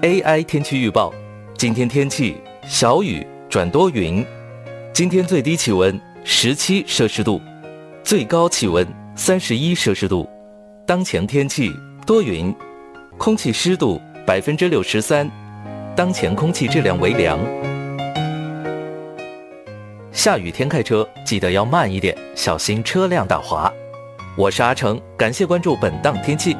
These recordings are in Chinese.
AI 天气预报，今天天气小雨转多云，今天最低气温17摄氏度，最高气温31摄氏度。当前天气多云，空气湿度63%，当前空气质量为良。下雨天开车记得要慢一点，小心车辆打滑。我是阿成，感谢关注本档天气。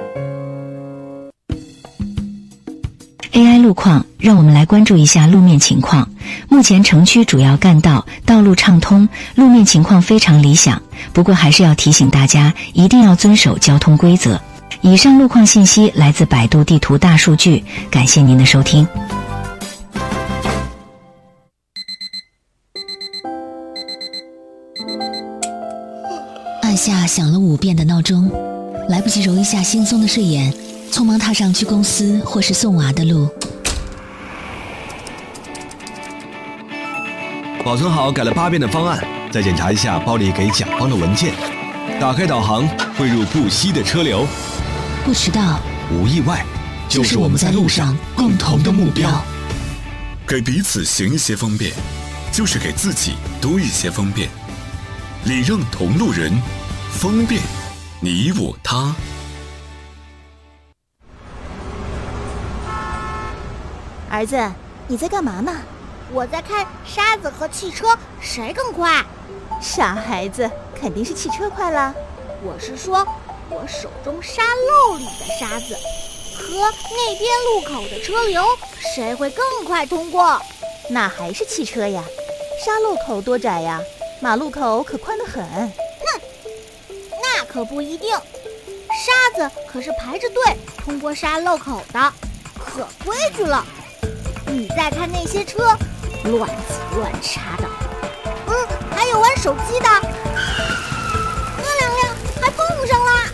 AI 路况，让我们来关注一下路面情况。目前城区主要干道道路畅通，路面情况非常理想。不过还是要提醒大家，一定要遵守交通规则。以上路况信息来自百度地图大数据，感谢您的收听。 按下响了5遍的闹钟，来不及揉一下惺忪的睡眼，匆忙踏上去公司或是送娃的路。 保存好改了8遍的方案，再检查一下包里给甲方的文件。打开导航，汇入不息的车流。 不迟到， 无意外，就是我们在路上共同的目标。 给彼此行一些方便，就是给自己多一些方便。礼让同路人，方便你我他。 儿子，你在干嘛呢？ 我在看沙子和汽车谁更快。 傻孩子，肯定是汽车快啦。 我是说，我手中沙漏里的沙子和那边路口的车流，谁会更快通过？ 那还是汽车呀，沙漏口多窄呀，马路口可宽得很。 哼，那可不一定，沙子可是排着队通过沙漏口的，可规矩了。你再看那些车，乱挤乱插的，还有玩手机的，那2辆还碰上了。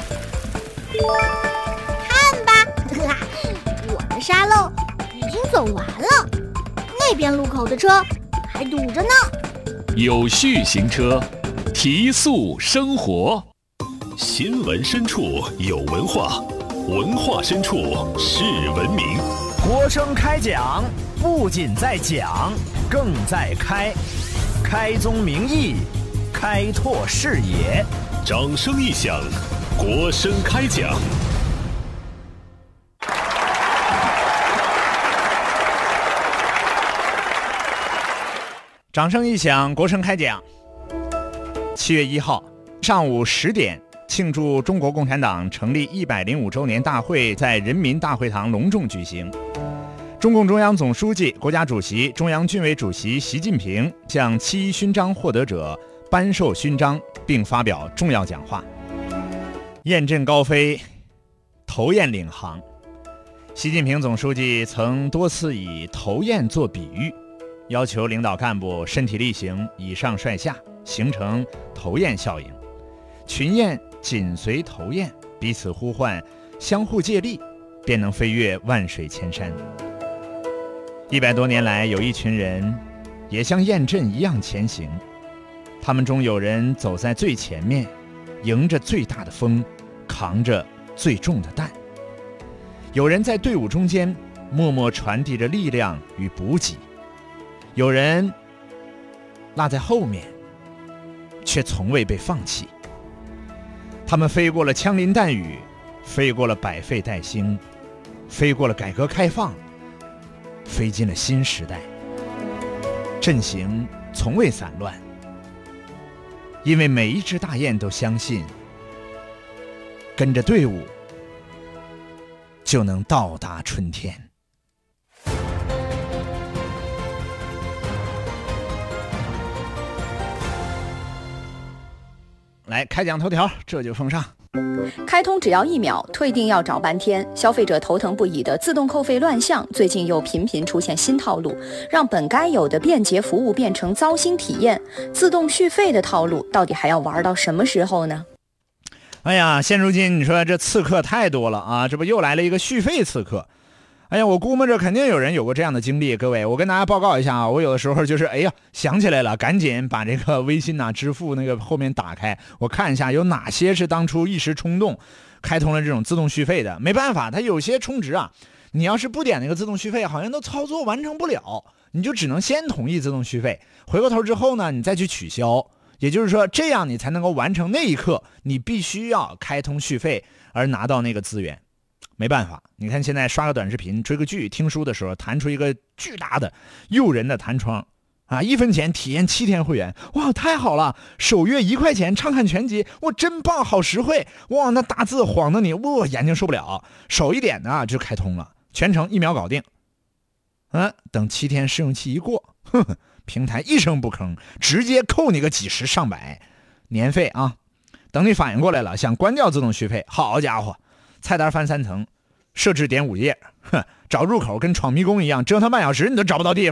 看吧，我的沙漏已经走完了，那边路口的车还堵着呢。 有序行车，提速生活。新闻深处有文化，文化深处是文明。 国声开讲，不仅在讲，更在开。开宗明义，开拓视野。 掌声一响，国声开讲。 掌声一响，国声开讲。7月1号上午10点，庆祝中国共产党成立105周年大会在人民大会堂隆重举行。中共中央总书记、国家主席、中央军委主席习近平向7·1勋章获得者颁授勋章，并发表重要讲话。雁阵高飞，头雁领航。习近平总书记曾多次以头雁做比喻，要求领导干部身体力行，以上率下，形成头雁效应。群雁紧随头雁，彼此呼唤，相互借力，便能飞越万水千山。100多年来，有一群人也像雁阵一样前行，他们中有人走在最前面，迎着最大的风，扛着最重的担；有人在队伍中间默默传递着力量与补给；有人落在后面，却从未被放弃。他们飞过了枪林弹雨，飞过了百废待兴，飞过了改革开放，飞进了新时代。阵型从未散乱，因为每一只大雁都相信，跟着队伍就能到达春天。来，开讲头条，这就奉上。 开通只要1秒，退订要找半天，消费者头疼不已的自动扣费乱象，最近又频频出现新套路，让本该有的便捷服务变成糟心体验。自动续费的套路到底还要玩到什么时候呢？ 哎呀，现如今你说这刺客太多了啊，这不又来了一个续费刺客。哎呀，我估摸着肯定有人有过这样的经历。各位，我跟大家报告一下啊，我有的时候就是想起来了，赶紧把这个微信支付那个后面打开，我看一下有哪些是当初一时冲动开通了这种自动续费的。没办法，它有些充值你要是不点那个自动续费，好像都操作完成不了，你就只能先同意自动续费，回过头之后呢，你再去取消。也就是说，这样你才能够完成那一刻你必须要开通续费而拿到那个资源。没办法，你看现在刷个短视频、追个剧、听书的时候，弹出一个巨大的诱人的弹窗啊，1分钱体验7天会员，哇，太好了！首月1块钱畅看全集，哇，真棒，好实惠！哇，那大字晃的你，哇，眼睛受不了。手一点呢就开通了，全程1秒搞定。等7天试用期一过，平台一声不吭，直接扣你个几十上百年费啊！等你反应过来了，想关掉自动续费，好家伙，菜单翻3层，设置点5页，找入口跟闯迷宫一样，折腾半小时你都找不到地方。